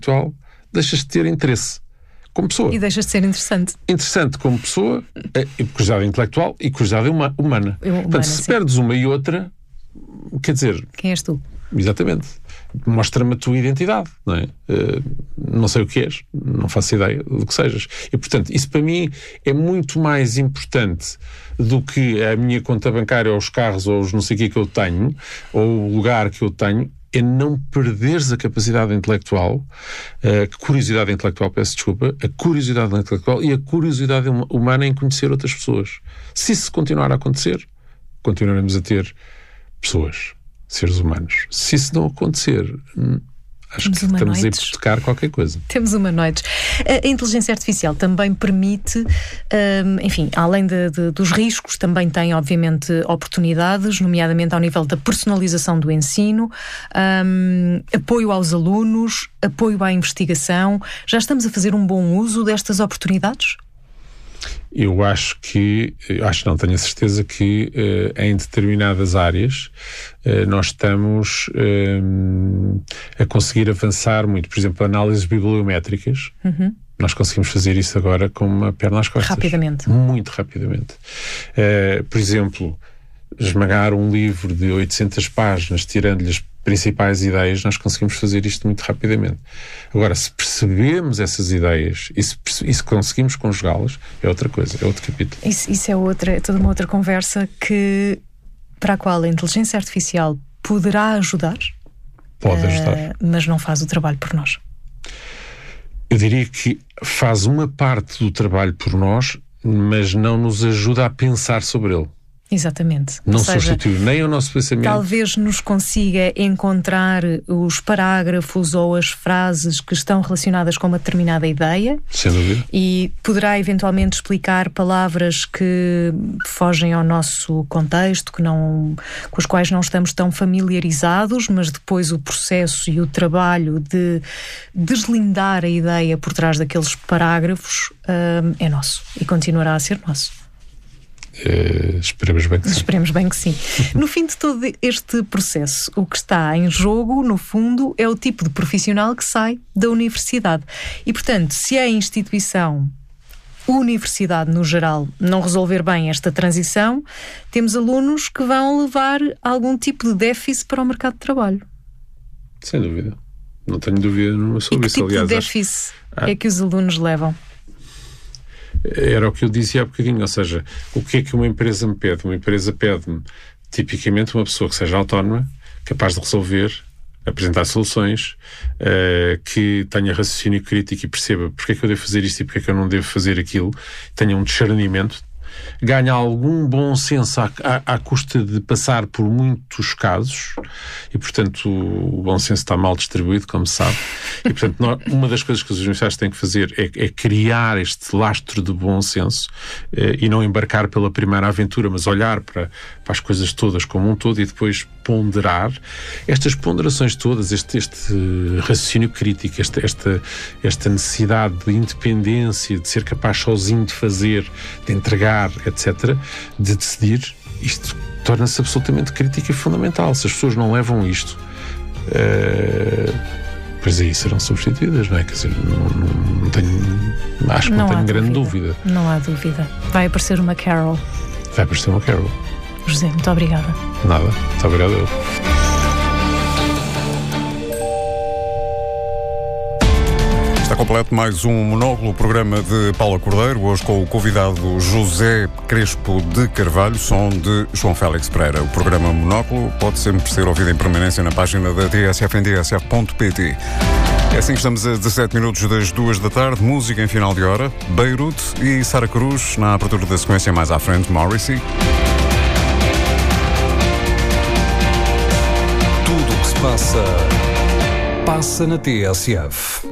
intelectual, deixas de ter interesse como pessoa. E deixas de ser interessante. Interessante como pessoa, curiosidade intelectual e curiosidade humana. Portanto, se perdes uma e outra, quer dizer... Quem és tu? Exatamente. Mostra-me a tua identidade, não é? Não sei o que és, não faço ideia do que sejas. E, portanto, isso para mim é muito mais importante do que a minha conta bancária, ou os carros, ou os não sei o que eu tenho, ou o lugar que eu tenho, é não perderes a capacidade intelectual, a curiosidade intelectual, peço desculpa, a curiosidade intelectual e a curiosidade humana em conhecer outras pessoas. Se isso continuar a acontecer, continuaremos a ter pessoas, seres humanos. Se isso não acontecer, acho que estamos a hipotecar qualquer coisa. Temos humanoides. A inteligência artificial também permite, enfim, além dos riscos, também tem, obviamente, oportunidades, nomeadamente ao nível da personalização do ensino, apoio aos alunos, apoio à investigação. Já estamos a fazer um bom uso destas oportunidades? Eu acho não, tenho a certeza que em determinadas áreas nós estamos a conseguir avançar muito. Por exemplo, análises bibliométricas. Nós conseguimos fazer isso agora com uma perna às costas. Rapidamente. Muito rapidamente. Por exemplo, esmagar um livro de 800 páginas, tirando-lhe as principais ideias, nós conseguimos fazer isto muito rapidamente. Agora, se percebemos essas ideias e se conseguimos conjugá-las, é outra coisa, é outro capítulo. Isso é toda uma outra conversa para a qual a inteligência artificial poderá ajudar. Pode ajudar. Mas não faz o trabalho por nós. Eu diria que faz uma parte do trabalho por nós, mas não nos ajuda a pensar sobre ele. Exatamente. Não substitui nem o nosso pensamento. Talvez nos consiga encontrar os parágrafos ou as frases que estão relacionadas com uma determinada ideia. Sem dúvida. E poderá eventualmente explicar palavras que fogem ao nosso contexto, com as quais não estamos tão familiarizados, mas depois o processo e o trabalho de deslindar a ideia por trás daqueles parágrafos é nosso e continuará a ser nosso. Esperemos bem que sim. Esperemos bem que sim. No fim de todo este processo, o que está em jogo, no fundo, é o tipo de profissional que sai da universidade. E, portanto, se a instituição, a universidade no geral, não resolver bem esta transição, temos alunos que vão levar algum tipo de déficit para o mercado de trabalho. Sem dúvida. Não tenho dúvida nenhuma sobre isso. E que tipo de déficit é que os alunos levam? Era o que eu dizia há bocadinho, ou seja, o que é que uma empresa me pede? Uma empresa pede-me, tipicamente, uma pessoa que seja autónoma, capaz de resolver, apresentar soluções, que tenha raciocínio crítico e perceba porque é que eu devo fazer isto e porque é que eu não devo fazer aquilo, tenha um discernimento, ganha algum bom senso à custa de passar por muitos casos e, portanto, o bom senso está mal distribuído, como se sabe. E, portanto, uma das coisas que os universitários têm que fazer é criar este lastro de bom senso e não embarcar pela primeira aventura, mas olhar para as coisas todas como um todo e depois ponderar. Estas ponderações todas, este raciocínio crítico, esta necessidade de independência, de ser capaz sozinho de fazer, de entregar, etc., de decidir, isto torna-se absolutamente crítico e fundamental. Se as pessoas não levam isto, pois aí serão substituídas, não é? Quer dizer, acho que não tenho grande dúvida. Não há dúvida. Vai aparecer uma Carol. Vai aparecer uma Carol. José, muito obrigada. Nada, muito obrigado eu. Está completo mais um monólogo, o programa de Paula Cordeiro, hoje com o convidado José Crespo de Carvalho, som de João Félix Pereira. O programa Monóculo pode sempre ser ouvido em permanência na página da TSF em tsf.pt. É assim que estamos a 17 minutos das 2 da tarde, música em final de hora, Beirute e Sara Cruz na abertura da sequência mais à frente, Morrissey. Tudo o que se passa na TSF.